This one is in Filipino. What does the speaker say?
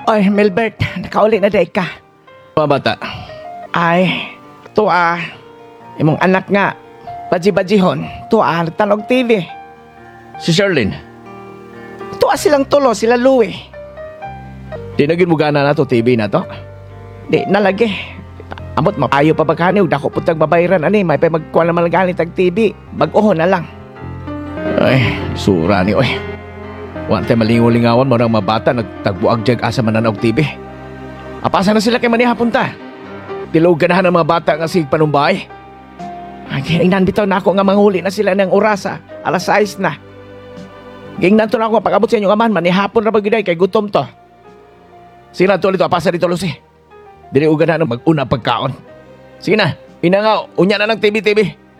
Oy, Melbert, nakauli na day ka. Mga bata, Ay, tuwa. Imong anak nga, badji-badjihon, tuwa, tanog TV. si Charlene, Tuwa silang tulo, sila Louie. di naging mugana na to TV na to. Di, nalagi. Amot, mapayo pa bagkani, dako putag babayran, ani, may pa magkuha naman ganit tag TV. Bag-oho na lang. Ay, sura ni oy. Wan tayo malingaw-lingawan mo ng mga bata nagtagbuag jag asa mananog TV. Apasa na sila kay maniha punta. Tilog ganahan ng mga bata nga sig panumbay. Ay, ginagnan bitaw na ako nga manghuli na sila ng orasa. Alas 6 na. Ginagnan to na ako pag-abot sa inyong aman, manihapon na pag-giday kay gutom to. Sige na tuloy to, apasa dito Lucy. Dili uganahan ng mag-una pagkaon. Sige na, inangaw, unya na ng TV-TV.